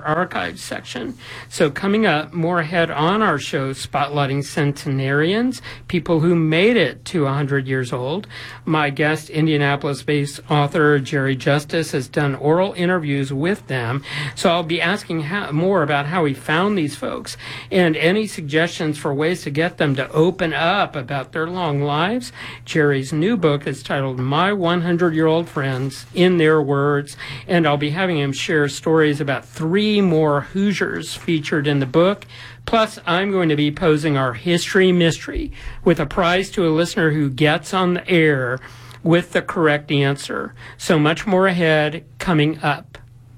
our archives section. So coming up, more ahead on our show, spotlighting centenarians, people who made it to 100 years old. My guest, Indianapolis-based author Jerry Justice, has done oral interviews with them. So I'll be asking more about how he found these folks and any suggestions for ways to get them to open up about their long lives. Jerry's new book is titled My 100-Year-Old Friends, in Their Words, and I'll be having him share stories about 3 more Hoosiers featured in the book. Plus, I'm going to be posing our history mystery with a prize to a listener who gets on the air with the correct answer. So much more ahead coming up.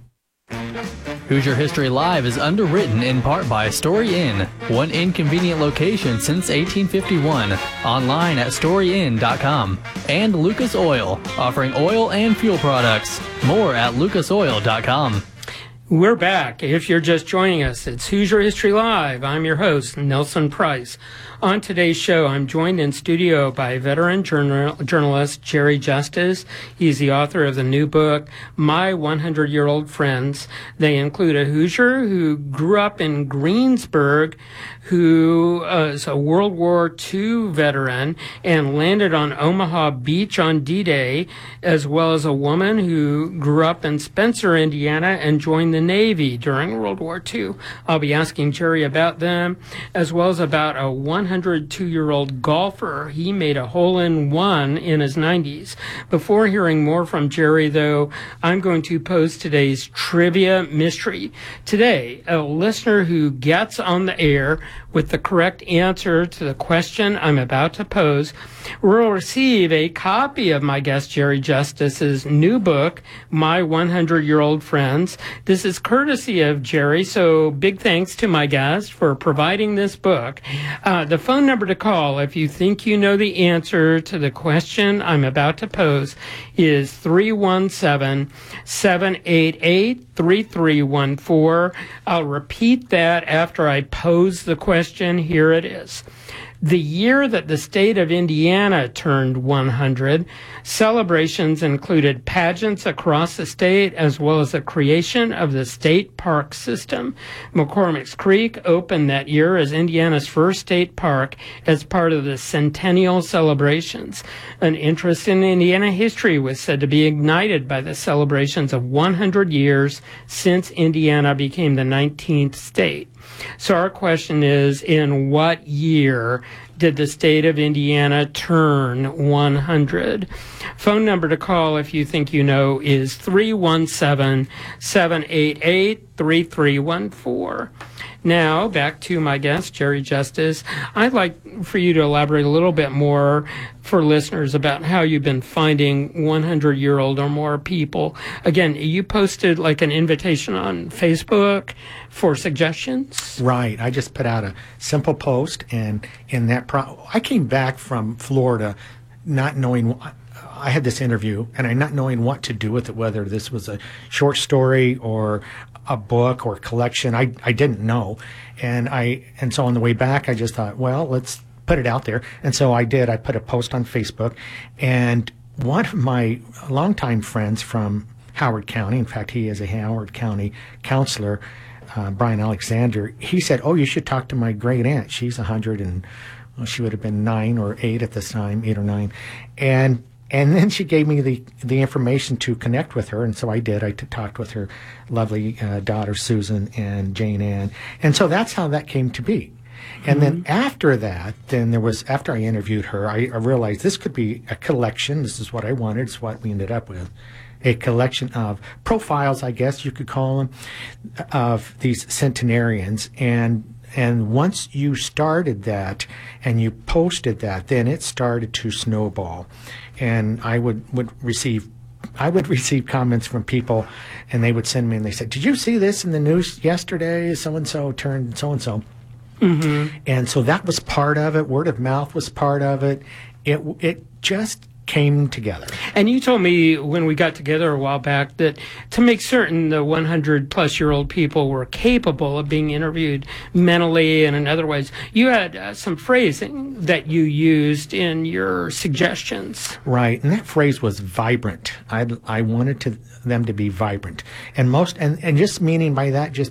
Hoosier History Live is underwritten in part by Story Inn, one inconvenient location since 1851, online at storyinn.com, and Lucas Oil, offering oil and fuel products. More at lucasoil.com. We're back. If you're just joining us, it's Hoosier History Live. I'm your host, Nelson Price. On today's show, I'm joined in studio by veteran journalist Jerry Justice. He's the author of the new book, My 100-Year-Old Friends. They include a Hoosier who grew up in Greensburg, who is a World War II veteran and landed on Omaha Beach on D-Day, as well as a woman who grew up in Spencer, Indiana, and joined the Navy during World War II. I'll be asking Jerry about them, as well as about a 102-year-old golfer. He made a hole-in-one in his 90s. Before hearing more from Jerry, though, I'm going to pose today's trivia mystery. Today, a listener who gets on the air with the correct answer to the question I'm about to pose will receive a copy of my guest Jerry Justice's new book, My 100-Year-Old Friends. This is courtesy of Jerry, so big thanks to my guest for providing this book. The phone number to call if you think you know the answer to the question I'm about to pose is 317-788-3314. I'll repeat that after I pose the question. Here it is. The year that the state of Indiana turned 100, celebrations included pageants across the state as well as the creation of the state park system. McCormick's Creek opened that year as Indiana's first state park as part of the centennial celebrations. An interest in Indiana history was said to be ignited by the celebrations of 100 years since Indiana became the 19th state. So our question is, in what year did the state of Indiana turn 100? Phone number to call if you think you know is 317-788-3314. Now, back to my guest, Jerry Justice. I'd like for you to elaborate a little bit more for listeners about how you've been finding 100-year-old or more people. Again, you posted like an invitation on Facebook for suggestions? Right. I just put out a simple post, and in that I came back from Florida not knowing I had this interview, and I not knowing what to do with it, whether this was a short story or a book or collection. I didn't know. And so on the way back, I just thought, well, let's put it out there. And so I did. I put a post on Facebook, and one of my longtime friends from Howard County, in fact, he is a Howard County counselor, Brian Alexander, he said, oh, you should talk to my great aunt. She's 100 and she would have been 9 or 8 at this time, 8 or 9. And then she gave me the information to connect with her, and so I did. I talked with her lovely daughter, Susan, and Jane Ann. And so that's how that came to be. And then after that, after I interviewed her, I realized this could be a collection. This is what I wanted. It's what we ended up with. A collection of profiles, I guess you could call them, of these centenarians. And once you started that and you posted that, then it started to snowball. And I would receive comments from people, and they would send me, and they said, did you see this in the news yesterday? So-and-so turned so-and-so. And so that was part of it. Word of mouth was part of it. It just came together. And you told me when we got together a while back that to make certain the 100-plus-year-old people were capable of being interviewed mentally and in other ways, you had some phrasing that you used in your suggestions. Right, and that phrase was vibrant. I wanted them to be vibrant. And just meaning by that, just